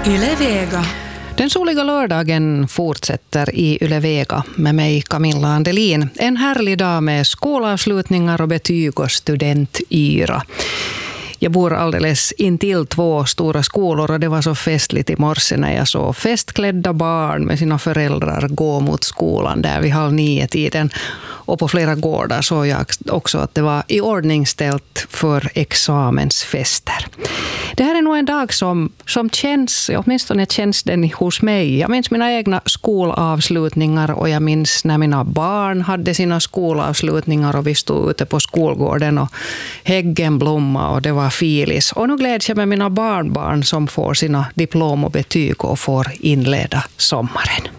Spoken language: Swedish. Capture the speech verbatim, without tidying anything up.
Yle Vega. Den soliga lördagen fortsätter i Yle Vega med mig Camilla Andelin. En härlig dag med skolavslutningar och betyg och studentyra. Jag bor alldeles intill två stora skolor och det var så festligt i morse när jag såg festklädda barn med sina föräldrar gå mot skolan där vid halv nio tiden. Och på flera gårdar såg jag också att det var i ordningställt för examensfester. Det här är nog en dag som, som känns, åtminstone känns den hos mig. Jag minns mina egna skolavslutningar och jag minns när mina barn hade sina skolavslutningar och vi stod ute på skolgården och häggen blomma och det var filis. Och nu gläds jag med mina barnbarn som får sina diplom och betyg och får inleda sommaren.